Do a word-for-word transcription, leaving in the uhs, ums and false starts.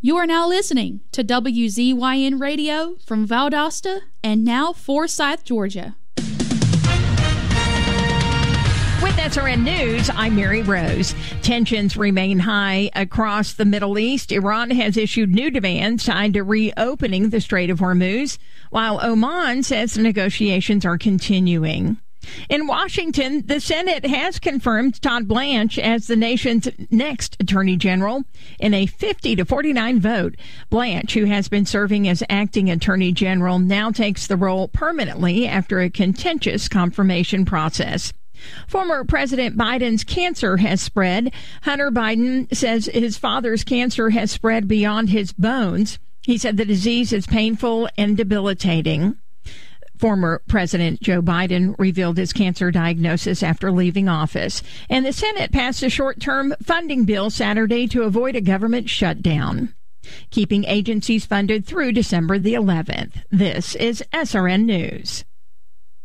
You are now listening to W Z Y N Radio from Valdosta and now Forsyth, Georgia. With S R N News, I'm Mary Rose. Tensions remain high across the Middle East. Iran has issued new demands tied to reopening the Strait of Hormuz, while Oman says the negotiations are continuing. In Washington, the Senate has confirmed Todd Blanche as the nation's next Attorney General in a fifty to forty-nine vote. Blanche, who has been serving as acting Attorney General, now takes the role permanently after a contentious confirmation process. Former President Biden's cancer has spread. Hunter Biden says his father's cancer has spread beyond his bones. He said the disease is painful and debilitating. Former President Joe Biden revealed his cancer diagnosis after leaving office. And the Senate passed a short-term funding bill Saturday to avoid a government shutdown, keeping agencies funded through December the eleventh. This is S R N News.